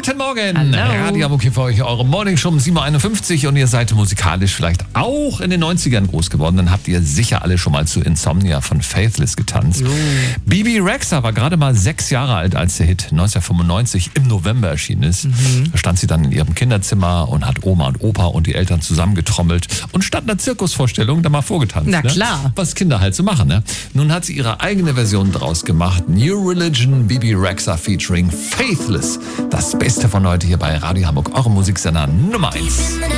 Guten Morgen. Hallo. Radio Hamburg hier für euch, eure Morning Show um 7.51 Uhr und ihr seid musikalisch vielleicht auch in den 90ern groß geworden. Dann habt ihr sicher alle schon mal zu Insomnia von Faithless getanzt. Bebe Rexha war gerade mal 6 Jahre alt, als der Hit 1995 im November erschienen ist. Da stand sie dann in ihrem Kinderzimmer und hat Oma und Opa und die Eltern zusammengetrommelt und statt einer Zirkusvorstellung da mal vorgetanzt. Na klar. Was Kinder halt so machen, ne? Nun hat sie ihre eigene Version draus gemacht. New Religion, Bebe Rexha featuring Faithless. Das Beste von heute hier bei Radio Hamburg, eure Musiksender Nummer 1.